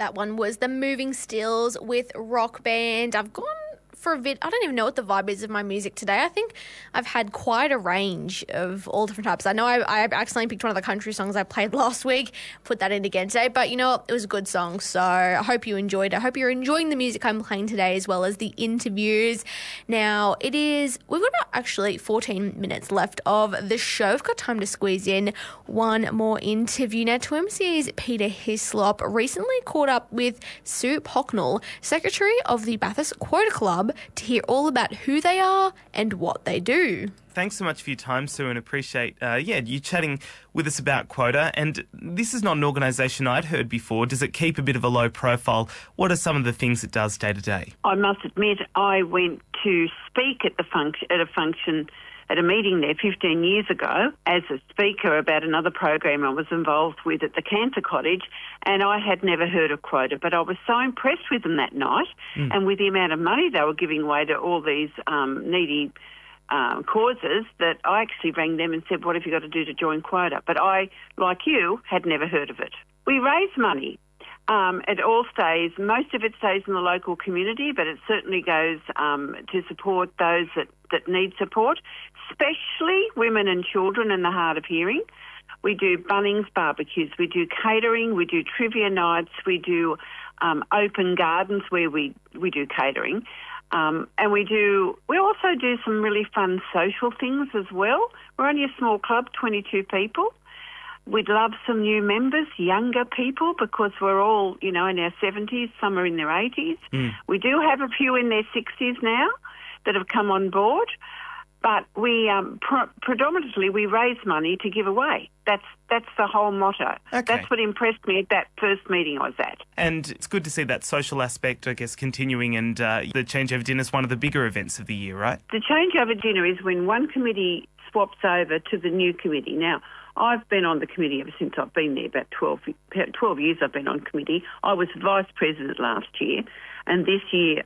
That one was The Moving Stills with Rock Band. I've gone for a bit. I don't even know what the vibe is of my music today. I think I've had quite a range of all different types. I know I accidentally picked one of the country songs I played last week, put that in again today, but you know what? It was a good song, so I hope you enjoyed it. I hope you're enjoying the music I'm playing today as well as the interviews. Now, we've got about actually 14 minutes left of the show. We've got time to squeeze in one more interview. Now, 2MCA's Peter Hislop recently caught up with Sue Pocknell, Secretary of the Bathurst Quota Club, to hear all about who they are and what they do. Thanks so much for your time, Sue, and appreciate you chatting with us about Quota. And this is not an organisation I'd heard before. Does it keep a bit of a low profile? What are some of the things it does day to day? I must admit, I went to speak at a meeting there 15 years ago as a speaker about another program I was involved with at the Cancer Cottage, and I had never heard of Quota, but I was so impressed with them that night and with the amount of money they were giving away to all these needy causes that I actually rang them and said, what have you got to do to join Quota? But I, like you, had never heard of it. We raise money. It all stays, most of it stays in the local community, but it certainly goes to support those that need support, especially women and children and the hard of hearing. We do Bunnings barbecues, we do catering, we do trivia nights, we do open gardens where we do catering. And we also do some really fun social things as well. We're only a small club, 22 people. We'd love some new members, younger people, because we're all, in our 70s, some are in their 80s. We do have a few in their 60s now that have come on board, but we predominantly we raise money to give away. That's the whole motto. Okay. That's what impressed me at that first meeting I was at. And it's good to see that social aspect, I guess, continuing, and the Changeover Dinner is one of the bigger events of the year, right? The Changeover Dinner is when one committee swaps over to the new committee. Now, I've been on the committee ever since I've been there, about 12 years I've been on committee. I was Vice President last year, and this year